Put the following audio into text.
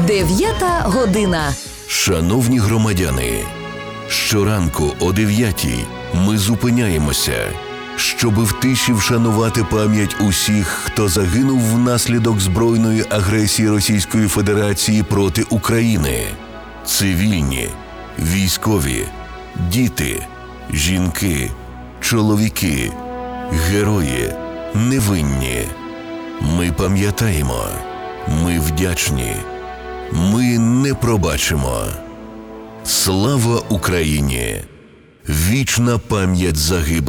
9 година. Шановні громадяни, щоранку о 9-й ми зупиняємося, щоби в тиші вшанувати пам'ять усіх, хто загинув внаслідок збройної агресії Російської Федерації проти України. Цивільні, військові, діти, жінки, чоловіки, герої, невинні. Ми пам'ятаємо, ми вдячні, ми не пробачимо. Слава Україні! Вічна пам'ять загиблих.